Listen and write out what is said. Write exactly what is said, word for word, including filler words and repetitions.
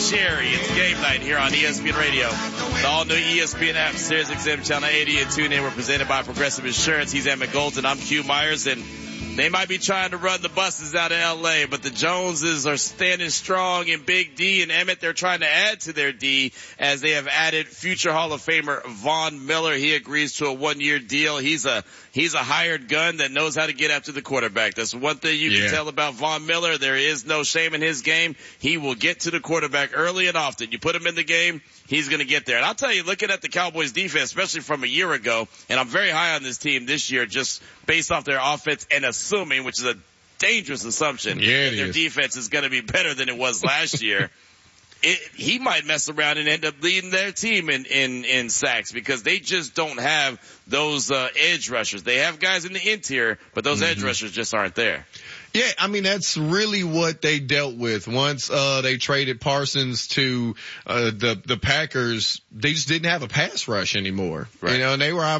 Jerry. It's game night here on E S P N Radio. The all-new E S P N app, Sirius X M Channel eighty, and tune in. We're presented by Progressive Insurance. He's Emmett Golden. I'm Q Myers, and they might be trying to run the buses out of L A, but the Joneses are standing strong in Big D, and Emmett, they're trying to add to their D as they have added future Hall of Famer Von Miller. He agrees to a one-year deal. He's a he's a hired gun that knows how to get after the quarterback. That's one thing you yeah. can tell about Von Miller. There is no shame in his game. He will get to the quarterback early and often. You put him in the game, he's going to get there. And I'll tell you, looking at the Cowboys defense, especially from a year ago, and I'm very high on this team this year just based off their offense and assuming, which is a dangerous assumption, yeah, that their is. defense is going to be better than it was last year. It, he might mess around and end up leading their team in, in, in sacks because they just don't have those uh, edge rushers. They have guys in the interior, but those mm-hmm. edge rushers just aren't there. Yeah, I mean, that's really what they dealt with. Once, uh, they traded Parsons to, uh, the, the Packers, they just didn't have a pass rush anymore. Right. You know, and they were